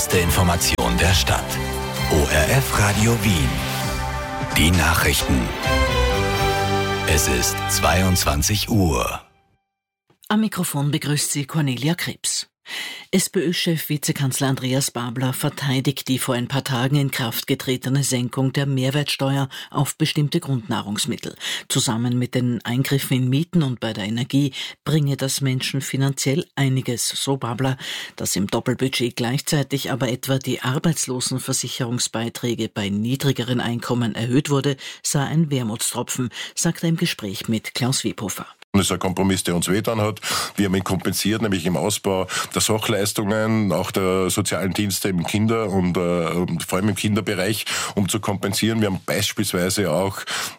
Die Information der Stadt. ORF Radio Wien. Die Nachrichten. Es ist 22 Uhr. Am Mikrofon begrüßt sie Cornelia Krebs. SPÖ-Chef Vizekanzler Andreas Babler verteidigt die vor ein paar Tagen in Kraft getretene Senkung der Mehrwertsteuer auf bestimmte Grundnahrungsmittel. Zusammen mit den Eingriffen in Mieten und bei der Energie bringe das Menschen finanziell einiges, so Babler. Dass im Doppelbudget gleichzeitig aber etwa die Arbeitslosenversicherungsbeiträge bei niedrigeren Einkommen erhöht wurde, sei ein Wermutstropfen, sagt er im Gespräch mit Klaus Wiebhofer. Das ist ein Kompromiss, der uns wehgetan hat. Wir haben ihn kompensiert, nämlich im Ausbau der Sachleistungen, auch der sozialen Dienste im Kinder- und vor allem im Kinderbereich, um zu kompensieren. Wir haben beispielsweise auch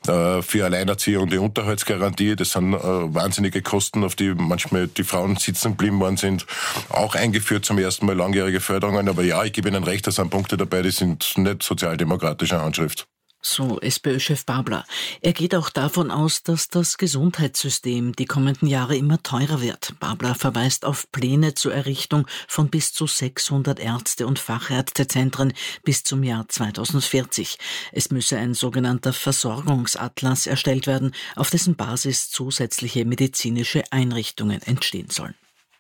für Alleinerzieher und die Unterhaltsgarantie, das sind wahnsinnige Kosten, auf die manchmal die Frauen sitzen geblieben worden sind, auch eingeführt zum ersten Mal langjährige Förderungen. Aber ja, ich gebe Ihnen recht, da sind Punkte dabei, die sind nicht sozialdemokratischer Handschrift. So SPÖ-Chef Babler. Er geht auch davon aus, dass das Gesundheitssystem die kommenden Jahre immer teurer wird. Babler verweist auf Pläne zur Errichtung von bis zu 600 Ärzte- und Fachärztezentren bis zum Jahr 2040. Es müsse ein sogenannter Versorgungsatlas erstellt werden, auf dessen Basis zusätzliche medizinische Einrichtungen entstehen sollen.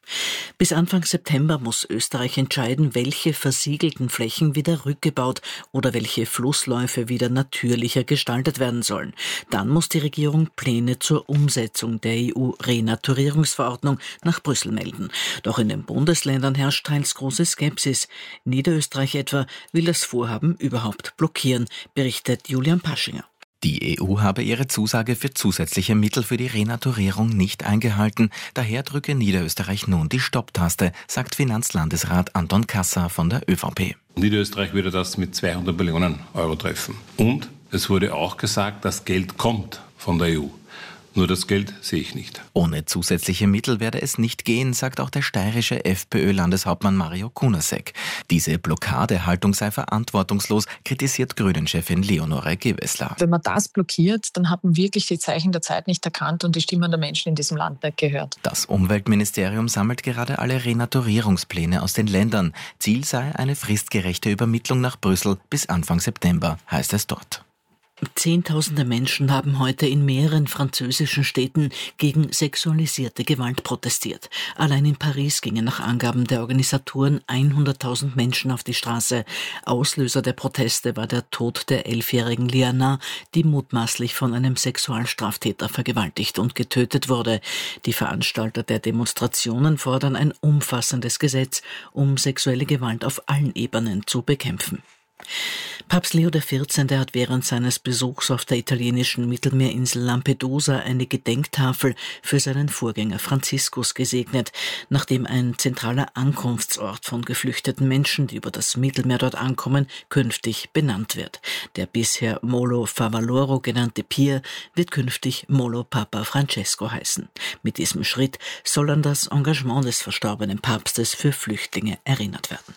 Bis Anfang September muss Österreich entscheiden, welche versiegelten Flächen wieder rückgebaut oder welche Flussläufe wieder natürlicher gestaltet werden sollen. Dann muss die Regierung Pläne zur Umsetzung der EU-Renaturierungsverordnung nach Brüssel melden. Doch in den Bundesländern herrscht teils große Skepsis. Niederösterreich etwa will das Vorhaben überhaupt blockieren, berichtet Julian Paschinger. Die EU habe ihre Zusage für zusätzliche Mittel für die Renaturierung nicht eingehalten. Daher drücke Niederösterreich nun die Stopptaste, sagt Finanzlandesrat Anton Kasser von der ÖVP. Niederösterreich würde das mit 200 Millionen Euro treffen. Und es wurde auch gesagt, das Geld kommt von der EU. Nur das Geld sehe ich nicht. Ohne zusätzliche Mittel werde es nicht gehen, sagt auch der steirische FPÖ-Landeshauptmann Mario Kunasek. Diese Blockadehaltung sei verantwortungslos, kritisiert Grünen-Chefin Leonore Gewessler. Wenn man das blockiert, dann hat man wirklich die Zeichen der Zeit nicht erkannt und die Stimmen der Menschen in diesem Land nicht gehört. Das Umweltministerium sammelt gerade alle Renaturierungspläne aus den Ländern. Ziel sei eine fristgerechte Übermittlung nach Brüssel bis Anfang September, heißt es dort. Zehntausende Menschen haben heute in mehreren französischen Städten gegen sexualisierte Gewalt protestiert. Allein in Paris gingen nach Angaben der Organisatoren 100.000 Menschen auf die Straße. Auslöser der Proteste war der Tod der 11-jährigen Liana, die mutmaßlich von einem Sexualstraftäter vergewaltigt und getötet wurde. Die Veranstalter der Demonstrationen fordern ein umfassendes Gesetz, um sexuelle Gewalt auf allen Ebenen zu bekämpfen. Papst Leo XIV. Hat während seines Besuchs auf der italienischen Mittelmeerinsel Lampedusa eine Gedenktafel für seinen Vorgänger Franziskus gesegnet, nachdem ein zentraler Ankunftsort von geflüchteten Menschen, die über das Mittelmeer dort ankommen, künftig benannt wird. Der bisher Molo Favaloro genannte Pier wird künftig Molo Papa Francesco heißen. Mit diesem Schritt soll an das Engagement des verstorbenen Papstes für Flüchtlinge erinnert werden.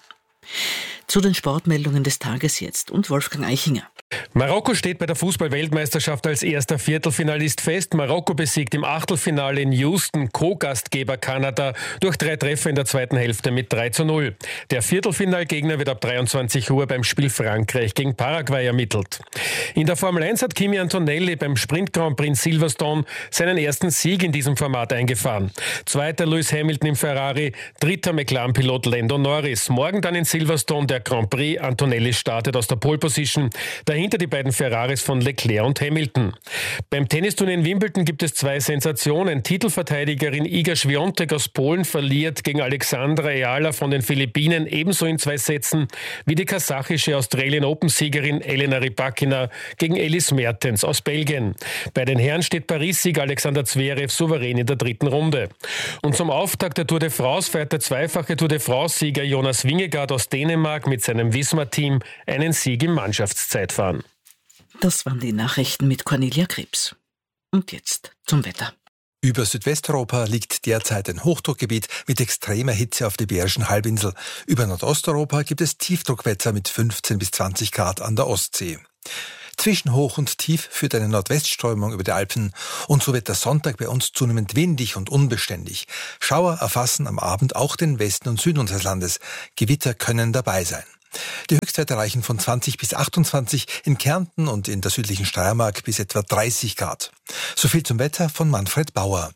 Zu den Sportmeldungen des Tages jetzt und Wolfgang Eichinger. Marokko steht bei der Fußball-Weltmeisterschaft als erster Viertelfinalist fest. Marokko besiegt im Achtelfinale in Houston Co-Gastgeber Kanada durch 3 Treffer in der zweiten Hälfte mit 3:0. Der Viertelfinalgegner wird ab 23 Uhr beim Spiel Frankreich gegen Paraguay ermittelt. In der Formel 1 hat Kimi Antonelli beim Sprint Grand Prix in Silverstone seinen ersten Sieg in diesem Format eingefahren. Zweiter Lewis Hamilton im Ferrari, dritter McLaren-Pilot Lando Norris. Morgen dann in Silverstone der Grand Prix. Antonelli startet aus der Pole Position. Dahinter die beiden Ferraris von Leclerc und Hamilton. Beim Tennisturnier in Wimbledon gibt es 2 Sensationen. Titelverteidigerin Iga Świątek aus Polen verliert gegen Alexandra Eala von den Philippinen ebenso in 2 Sätzen wie die kasachische Australian Open-Siegerin Elena Rybakina gegen Ellis Mertens aus Belgien. Bei den Herren steht Paris-Sieger Alexander Zverev souverän in der 3. Runde. Und zum Auftakt der Tour de France feiert der zweifache Tour de France-Sieger Jonas Vingegaard aus Dänemark mit seinem Wismar-Team einen Sieg im Mannschaftszeitfahren. Das waren die Nachrichten mit Cornelia Krebs. Und jetzt zum Wetter. Über Südwesteuropa liegt derzeit ein Hochdruckgebiet mit extremer Hitze auf der Iberischen Halbinsel. Über Nordosteuropa gibt es Tiefdruckwetter mit 15 bis 20 Grad an der Ostsee. Zwischen Hoch und Tief führt eine Nordwestströmung über die Alpen und so wird der Sonntag bei uns zunehmend windig und unbeständig. Schauer erfassen am Abend auch den Westen und Süden unseres Landes. Gewitter können dabei sein. Die Höchstwerte reichen von 20 bis 28, in Kärnten und in der südlichen Steiermark bis etwa 30 Grad. So viel zum Wetter von Manfred Bauer.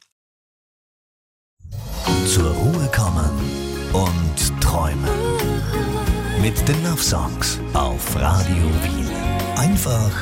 Zur Ruhe kommen und träumen. Mit den Love Songs auf Radio Wien. Einfach